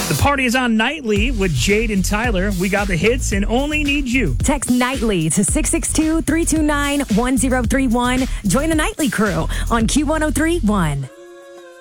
The party is on Nightly with Jade and Tyler. We got the hits and only need you. Text Nightly to 662-329-1031. Join the Nightly crew on Q103.1.